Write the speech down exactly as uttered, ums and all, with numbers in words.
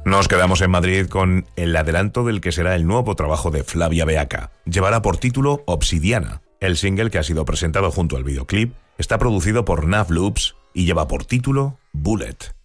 Nos quedamos en Madrid con el adelanto del que será el nuevo trabajo de Flavia Beaca. Llevará por título Obsidiana. El single, que ha sido presentado junto al videoclip, está producido por Nav Loops y lleva por título Bullet.